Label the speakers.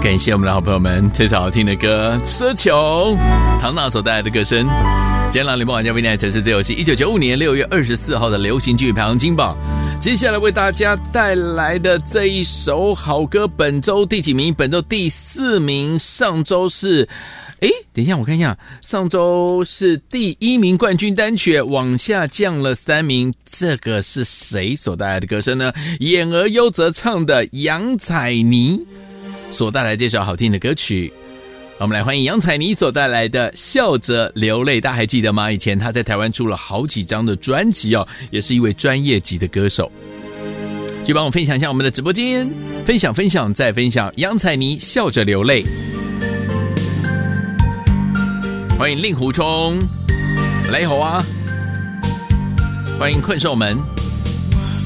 Speaker 1: 感谢我们的好朋友们这首好听的歌《奢求》，唐娜所带来的歌声。今天联播网家为你城市最游戏1995年6月24号的流行剧排行金榜，接下来为大家带来的这一首好歌，本周第几名？本周第4名。上周是等一下我看一下，上周是第1名冠军单曲，往下降了3名，这个是谁所带来的歌声呢？演而优则唱的杨采妮所带来这首好听的歌曲。我们来欢迎杨采妮所带来的笑着流泪，大家还记得吗？以前她在台湾出了好几张的专辑哦，也是一位专业级的歌手。就帮我分享一下我们的直播间，分享再分享，杨采妮笑着流泪。欢迎令狐冲，来一口啊！欢迎困兽门。